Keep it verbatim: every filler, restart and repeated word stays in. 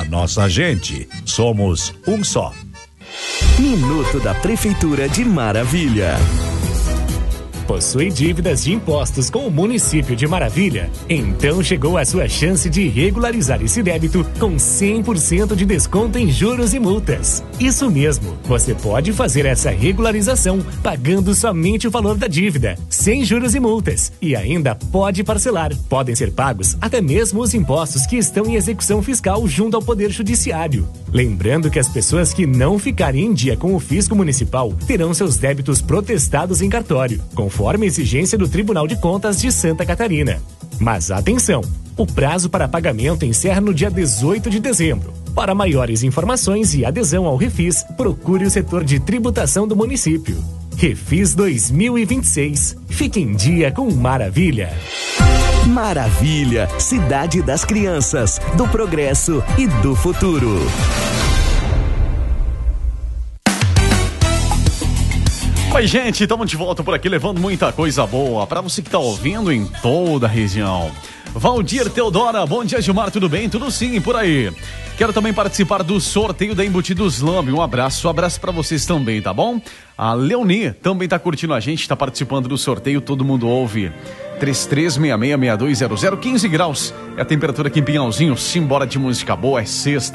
A nossa gente, somos um só. Minuto da Prefeitura de Maravilha. Possui dívidas de impostos com o município de Maravilha? Então chegou a sua chance de regularizar esse débito com cem por cento de desconto em juros e multas. Isso mesmo, você pode fazer essa regularização pagando somente o valor da dívida, sem juros e multas, e ainda pode parcelar. Podem ser pagos até mesmo os impostos que estão em execução fiscal junto ao Poder Judiciário. Lembrando que as pessoas que não ficarem em dia com o fisco municipal terão seus débitos protestados em cartório, conforme a exigência do Tribunal de Contas de Santa Catarina. Mas atenção, o prazo para pagamento encerra no dia dezoito de dezembro. Para maiores informações e adesão ao Refis, procure o setor de tributação do município. Refis dois mil e vinte e seis. Fique em dia com Maravilha. Maravilha, cidade das crianças, do progresso e do futuro. Oi, gente, estamos de volta por aqui levando muita coisa boa para você que está ouvindo em toda a região. Valdir Teodora, bom dia, Gilmar, tudo bem? Tudo sim, por aí. Quero também participar do sorteio da Embutidos Lamb. Um abraço, um abraço para vocês também, tá bom? A Leonie também tá curtindo a gente, tá participando do sorteio, todo mundo ouve. três três seis seis, seis dois zero zero, quinze graus. É a temperatura aqui em Pinhalzinho, simbora de música boa, é sexta.